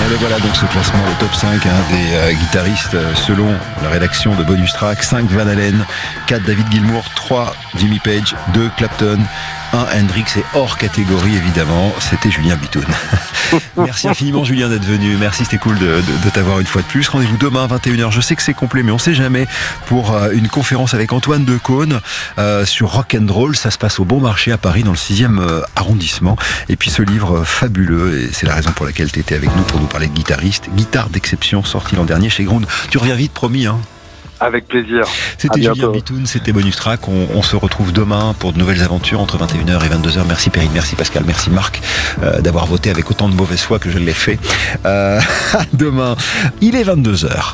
Allez, voilà donc ce classement, le top 5 des guitaristes selon la rédaction de Bonus Track. 5 Van Halen, 4 David Gilmour, 3 Jimmy Page, 2 Clapton, 1 Hendrix et hors catégorie évidemment, c'était Julien Bitoun. Merci infiniment Julien d'être venu, merci, c'était cool de t'avoir une fois de plus. Rendez-vous demain à 21h, je sais que c'est complet mais on sait jamais, pour une conférence avec Antoine Decaune sur rock'n'roll. Ça se passe au Bon Marché à Paris dans le 6e arrondissement. Et puis ce livre fabuleux, et c'est la raison pour laquelle tu étais avec nous pour nous parler de guitariste, Guitare d'exception, sorti l'an dernier chez Grund. Tu reviens vite, promis, hein. Avec plaisir. C'était Julien Bitoun, c'était Bonus Track. On se retrouve demain pour de nouvelles aventures entre 21h et 22h. Merci Perrine, merci Pascal, merci Marc d'avoir voté avec autant de mauvaise foi que je l'ai fait. À demain, il est 22h.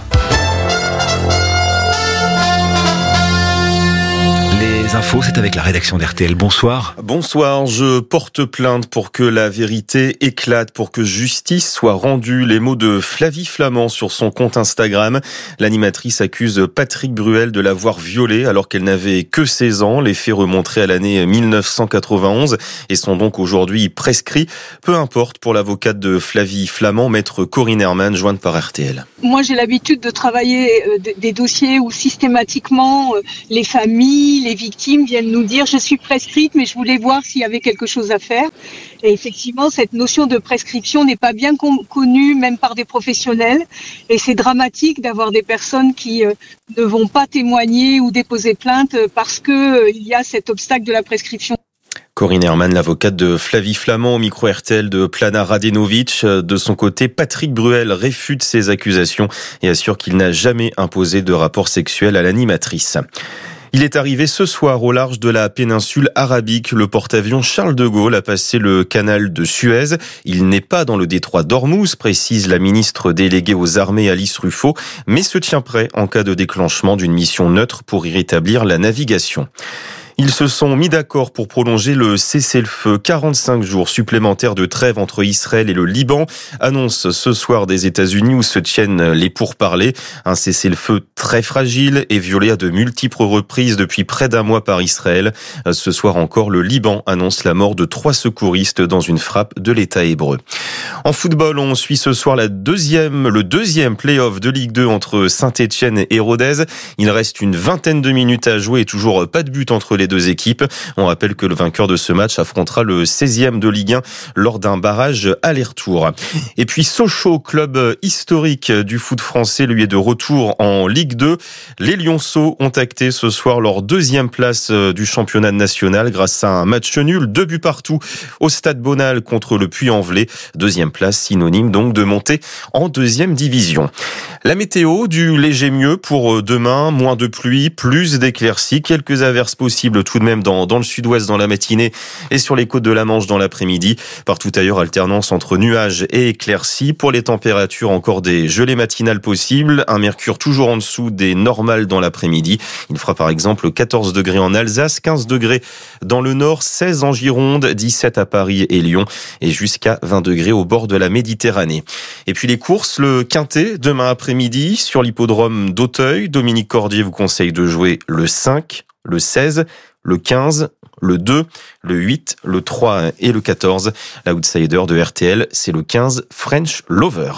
Les infos, c'est avec la rédaction d'RTL. Bonsoir. Bonsoir, je porte plainte pour que la vérité éclate, pour que justice soit rendue. Les mots de Flavie Flament sur son compte Instagram. L'animatrice accuse Patrick Bruel de l'avoir violée alors qu'elle n'avait que 16 ans. Les faits remonteraient à l'année 1991 et sont donc aujourd'hui prescrits. Peu importe pour l'avocate de Flavie Flament, maître Corinne Herman, jointe par RTL. Moi, j'ai l'habitude de travailler des dossiers où systématiquement les familles, les victimes viennent nous dire « je suis prescrite, mais je voulais voir s'il y avait quelque chose à faire ». Et effectivement, cette notion de prescription n'est pas bien connue, même par des professionnels. Et c'est dramatique d'avoir des personnes qui ne vont pas témoigner ou déposer plainte parce qu'il y a cet obstacle de la prescription. Corinne Herman, l'avocate de Flavie Flament au micro RTL de Plana Radenovic. De son côté, Patrick Bruel réfute ces accusations et assure qu'il n'a jamais imposé de rapport sexuel à l'animatrice. Il est arrivé ce soir au large de la péninsule arabique. Le porte-avions Charles de Gaulle a passé le canal de Suez. Il n'est pas dans le détroit d'Ormuz, précise la ministre déléguée aux armées Alice Ruffo, mais se tient prêt en cas de déclenchement d'une mission neutre pour y rétablir la navigation. Ils se sont mis d'accord pour prolonger le cessez-le-feu. 45 jours supplémentaires de trêve entre Israël et le Liban, annonce ce soir des États-Unis où se tiennent les pourparlers. Un cessez-le-feu très fragile et violé à de multiples reprises depuis près d'un mois par Israël. Ce soir encore, le Liban annonce la mort de 3 secouristes dans une frappe de l'État hébreu. En football, on suit ce soir le deuxième play-off de Ligue 2 entre Saint-Etienne et Rodez. Il reste une vingtaine de minutes à jouer et toujours pas de but entre les deux équipes. On rappelle que le vainqueur de ce match affrontera le 16e de Ligue 1 lors d'un barrage aller-retour. Et puis Sochaux, club historique du foot français, lui est de retour en Ligue 2. Les Lionceaux ont acté ce soir leur 2e place du championnat national grâce à un match nul, 2 buts partout au Stade Bonal contre le Puy-en-Velay. 2e place, synonyme donc de montée en 2e division. La météo, du léger mieux pour demain, moins de pluie, plus d'éclaircies, quelques averses possibles tout de même dans le sud-ouest dans la matinée et sur les côtes de la Manche dans l'après-midi. Partout ailleurs, alternance entre nuages et éclaircies. Pour les températures, encore des gelées matinales possibles. Un mercure toujours en dessous des normales dans l'après-midi. Il fera par exemple 14 degrés en Alsace, 15 degrés dans le nord, 16 en Gironde, 17 à Paris et Lyon et jusqu'à 20 degrés au bord de la Méditerranée. Et puis les courses, le Quintet, demain après-midi sur l'hippodrome d'Auteuil. Dominique Cordier vous conseille de jouer le 5, le 16, le 15, le 2, le 8, le 3 et le 14. L'outsider de RTL, c'est le 15 French Lover.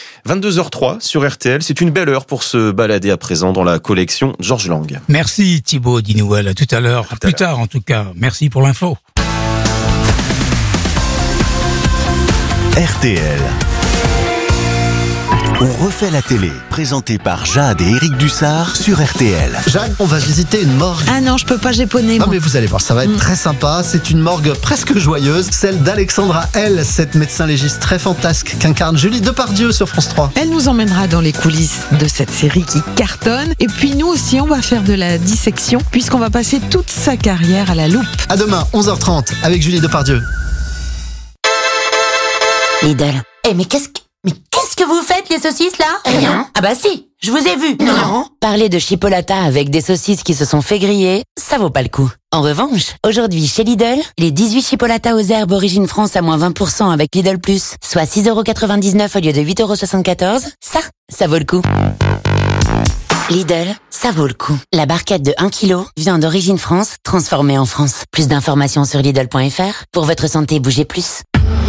22h03 sur RTL, c'est une belle heure pour se balader à présent dans la collection Georges Lang. Merci Thibaut Dinouel, à tout à l'heure, plus tard en tout cas. Merci pour l'info. RTL. On refait la télé, présenté par Jade et Éric Dussard sur RTL. Jade, on va visiter une morgue. Ah non, je peux pas japonais. Non mais vous allez voir, ça va être très sympa. C'est une morgue presque joyeuse, celle d'Alexandra L, cette médecin légiste très fantasque qu'incarne Julie Depardieu sur France 3. Elle nous emmènera dans les coulisses de cette série qui cartonne. Et puis nous aussi, on va faire de la dissection puisqu'on va passer toute sa carrière à la loupe. À demain, 11h30, avec Julie Depardieu. Lidl. Mais qu'est-ce que vous faites, les saucisses, là? Rien. Ah bah si, je vous ai vu. Non. Parler de chipolata avec des saucisses qui se sont fait griller, ça vaut pas le coup. En revanche, aujourd'hui, chez Lidl, les 18 chipolatas aux herbes Origine France à moins 20% avec Lidl+, soit 6,99€ au lieu de 8,74€, ça vaut le coup. Lidl, ça vaut le coup. La barquette de 1 kg, viande d'origine France, transformée en France. Plus d'informations sur Lidl.fr. Pour votre santé, bougez plus.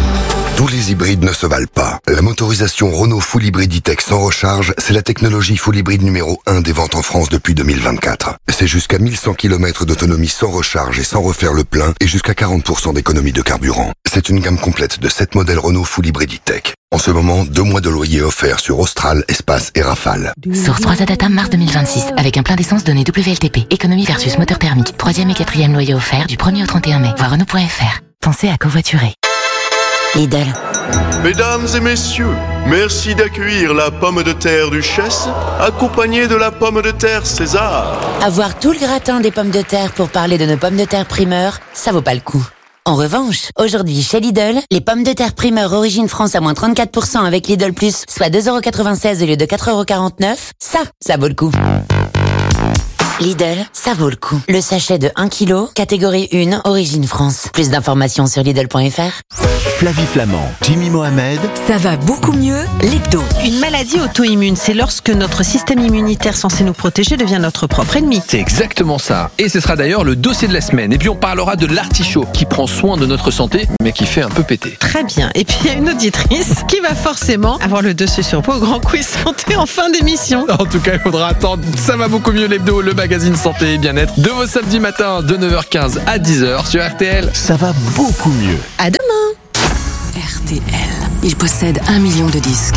Tous les hybrides ne se valent pas. La motorisation Renault Full Hybrid E-Tech sans recharge, c'est la technologie Full Hybrid numéro 1 des ventes en France depuis 2024. C'est jusqu'à 1100 km d'autonomie sans recharge et sans refaire le plein et jusqu'à 40% d'économie de carburant. C'est une gamme complète de 7 modèles Renault Full Hybrid E-Tech. En ce moment, 2 mois de loyer offerts sur Austral, Espace et Rafale. Source 3 Data mars 2026, avec un plein d'essence donné WLTP. Économie versus moteur thermique. 3e et 4e loyer offert du 1er au 31 mai. Voir Renault.fr. Pensez à covoiturer. Lidl. Mesdames et messieurs, merci d'accueillir la pomme de terre Duchesse, accompagnée de la pomme de terre César. Avoir tout le gratin des pommes de terre pour parler de nos pommes de terre primeur, ça vaut pas le coup. En revanche, aujourd'hui chez Lidl, les pommes de terre primeur origine France à moins 34% avec Lidl Plus, soit 2,96€ au lieu de 4,49€, ça vaut le coup. Lidl, ça vaut le coup. Le sachet de 1 kg, catégorie 1, origine France. Plus d'informations sur Lidl.fr. Flavie Flamand, Jimmy Mohamed. Ça va beaucoup mieux, l'hebdo. Une maladie auto-immune, c'est lorsque notre système immunitaire censé nous protéger devient notre propre ennemi. C'est exactement ça. Et ce sera d'ailleurs le dossier de la semaine. Et puis on parlera de l'artichaut qui prend soin de notre santé, mais qui fait un peu péter. Très bien. Et puis il y a une auditrice qui va forcément avoir le dessus sur vous au grand quiz santé en fin d'émission. En tout cas, il faudra attendre. Ça va beaucoup mieux l'hebdo, le magazine santé et bien-être de vos samedis matins de 9h15 à 10h sur RTL. Ça va beaucoup mieux. À demain. RTL. Il possède 1 million de disques.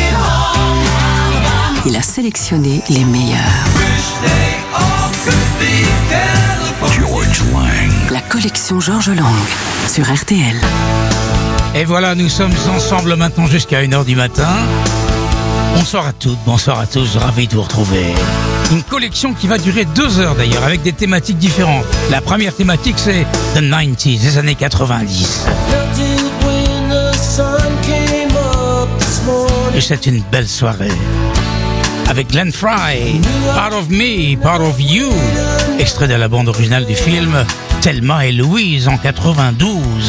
Il a sélectionné les meilleurs. George Lang. La collection George Lang sur RTL. Et voilà, nous sommes ensemble maintenant jusqu'à 1h du matin. Bonsoir à toutes, bonsoir à tous, ravi de vous retrouver. Une collection qui va durer 2 heures d'ailleurs, avec des thématiques différentes. La première thématique, c'est The 90s, les années 90. Et c'est une belle soirée. Avec Glenn Frey, Part of Me, Part of You, extrait de la bande originale du film Thelma et Louise en 92.